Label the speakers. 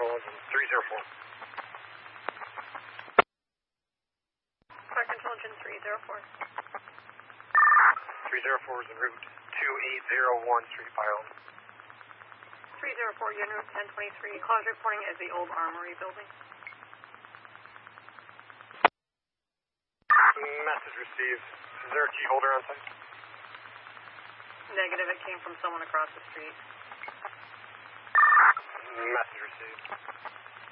Speaker 1: engine 304.
Speaker 2: Fire control engine 304.
Speaker 1: 304 is en route 2801 Street Pile.
Speaker 2: 304, you're en route 1023. Cause reporting as the old Armory building.
Speaker 1: Message received. Is there a key holder on site?
Speaker 2: Negative, it came from someone across the street.
Speaker 1: Message received.